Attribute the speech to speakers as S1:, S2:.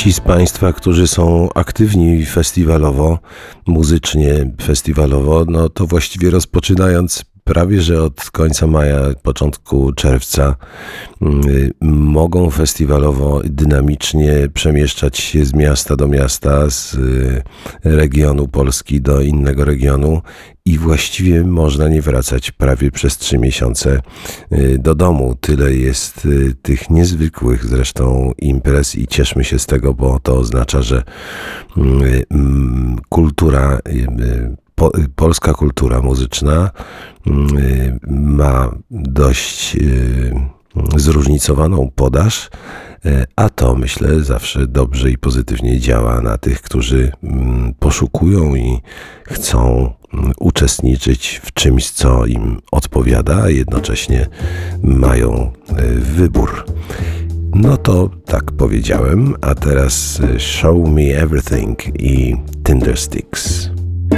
S1: Ci z Państwa, którzy są aktywni festiwalowo, muzycznie, festiwalowo, no to właściwie rozpoczynając prawie że od końca maja, początku czerwca, mogą festiwalowo dynamicznie przemieszczać się z miasta do miasta, z regionu Polski do innego regionu i właściwie można nie wracać prawie przez 3 miesiące do domu. Tyle jest tych niezwykłych zresztą imprez i cieszmy się z tego, bo to oznacza, że kultura, polska kultura muzyczna ma dość zróżnicowaną podaż, a to myślę zawsze dobrze i pozytywnie działa na tych, którzy poszukują i chcą uczestniczyć w czymś, co im odpowiada, a jednocześnie mają wybór. No to tak powiedziałem, a teraz Show Me Everything i Tindersticks.